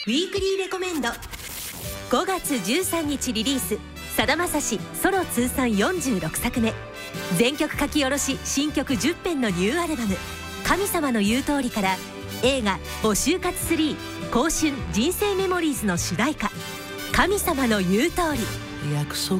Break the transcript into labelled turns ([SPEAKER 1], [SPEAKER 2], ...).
[SPEAKER 1] ウィークリーレコメンド。5月13日リリース、さだまさしソロ通算46作目、全曲書き下ろし新曲10編のニューアルバム「神様の言う通り」から映画「募集活3香春人生メモリーズ」の主題歌「神様の言う通り」。
[SPEAKER 2] 約束